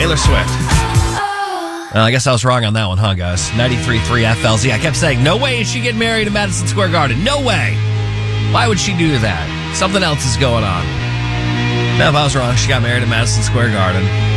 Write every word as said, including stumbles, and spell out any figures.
Taylor Swift. Well, I guess I was wrong on that one, huh, guys? ninety-three point three F L Z. I kept saying, no way is she getting married in Madison Square Garden. No way. Why would she do that? Something else is going on. Now, if I was wrong, she got married in Madison Square Garden.